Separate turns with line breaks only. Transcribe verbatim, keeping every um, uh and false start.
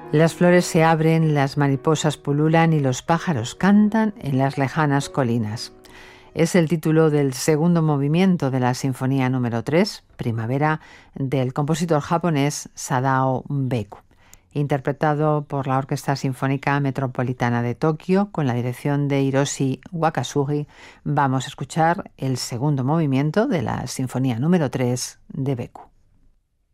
Las flores se abren, las mariposas pululan y los pájaros cantan en las lejanas colinas. Es el título del segundo movimiento de la Sinfonía número tres, Primavera, del compositor japonés Sadao Beku, interpretado por la Orquesta Sinfónica Metropolitana de Tokio con la dirección de Hiroshi Wakasugi. Vamos a escuchar el segundo movimiento de la Sinfonía número tres de Beku.